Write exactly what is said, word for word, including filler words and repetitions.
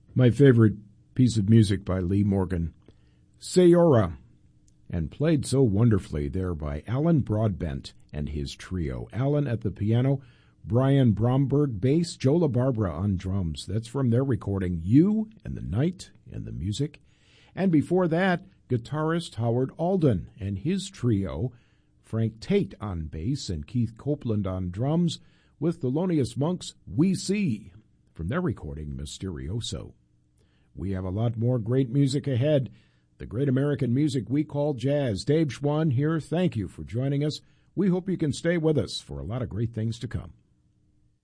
My favorite piece of music by Lee Morgan, Sayora, and played so wonderfully there by Alan Broadbent and his trio. Alan at the piano, Brian Bromberg bass, Joe LaBarbera on drums. That's from their recording, You and the Night and the Music. And before that, guitarist Howard Alden and his trio, Frank Tate on bass and Keith Copeland on drums, with Thelonious Monk's We See, from their recording, Mysterioso. We have a lot more great music ahead, the great American music we call jazz. Dave Schwann here. Thank you for joining us. We hope you can stay with us for a lot of great things to come.